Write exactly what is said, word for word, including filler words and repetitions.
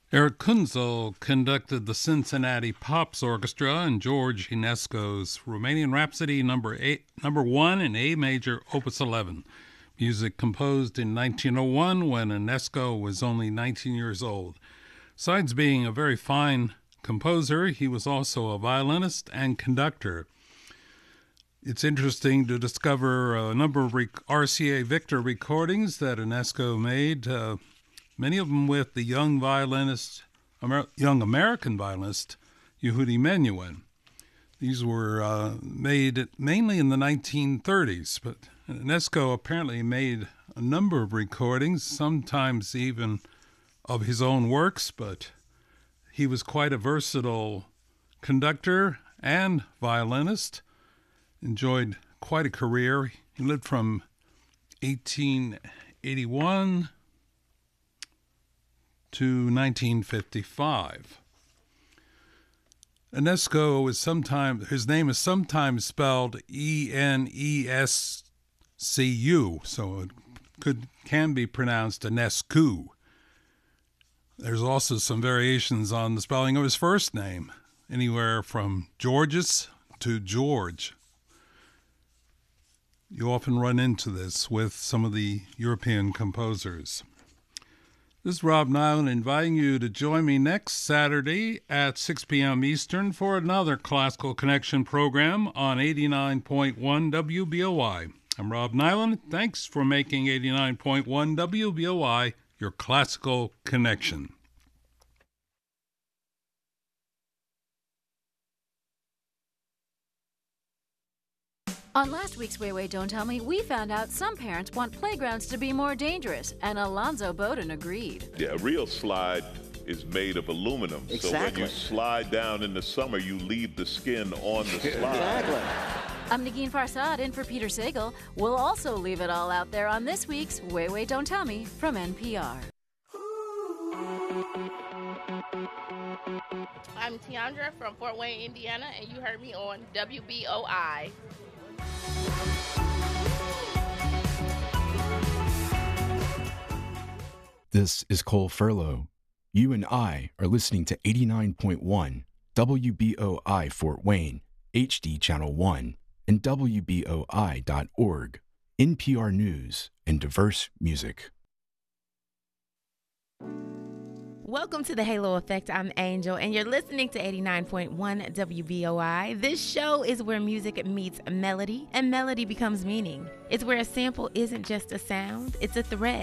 Eric Kunzel conducted the Cincinnati Pops Orchestra and George Enesco's Romanian Rhapsody number eight, number one in A major, Opus eleven. Music composed in nineteen oh one when Enesco was only nineteen years old. Besides being a very fine composer, he was also a violinist and conductor. It's interesting to discover a number of R C A Victor recordings that Enesco made, uh, many of them with the young violinist, Amer- young American violinist, Yehudi Menuhin. These were uh, made mainly in the nineteen thirties, but Enesco apparently made a number of recordings, sometimes even of his own works, but he was quite a versatile conductor and violinist, enjoyed quite a career. He lived from eighteen eighty-one to nineteen fifty-five. Enesco is sometimes, his name is sometimes spelled E N E S C U, so it could can be pronounced Enescu. There's also some variations on the spelling of his first name, anywhere from Georges to George. You often run into this with some of the European composers. This is Rob Nyland inviting you to join me next Saturday at six p.m. Eastern for another Classical Connection program on eighty-nine point one W B O I. I'm Rob Nyland. Thanks for making eighty-nine point one W B O I your Classical Connection. On last week's Way Way Don't Tell Me, we found out some parents want playgrounds to be more dangerous, and Alonzo Bowden agreed. Yeah, a real slide is made of aluminum. Exactly. So when you slide down in the summer, you leave the skin on the slide. Exactly. I'm Negin Farsad in for Peter Sagal. We'll also leave it all out there on this week's Way Way Don't Tell Me from N P R. I'm Tiandra from Fort Wayne, Indiana, and you heard me on W B O I. This is Cole Furlow. You and I are listening to eighty-nine point one W B O I Fort Wayne, H D Channel one, and W B O I dot org, N P R News and diverse music. Welcome to the Halo Effect. I'm Angel, and you're listening to eighty-nine point one W B O I. This show is where music meets melody, and melody becomes meaning. It's where a sample isn't just a sound, it's a thread.